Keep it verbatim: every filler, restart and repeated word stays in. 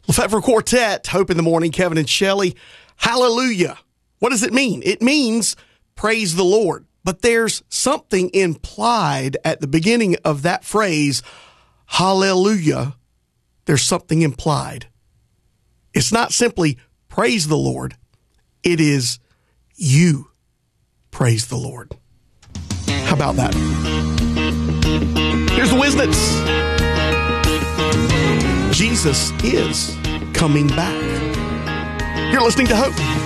Lefevre Quartet, Hope in the Morning, Kevin and Shelley. Hallelujah. What does it mean? It means praise the Lord. But there's something implied at the beginning of that phrase, hallelujah. There's something implied. It's not simply praise the Lord. It is you praise the Lord. How about that? Here's the Wisnets. Jesus is coming back. You're listening to Hope